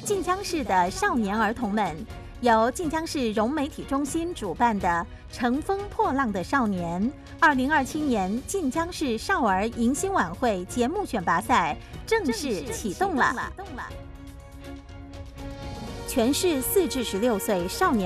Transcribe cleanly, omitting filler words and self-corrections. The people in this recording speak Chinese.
晋江市的少年儿童们，由晋江市融媒体中心主办的《乘风破浪的少年》2027年晋江市少儿迎新晚会节目选拔赛正式启动了。全市4至16岁少年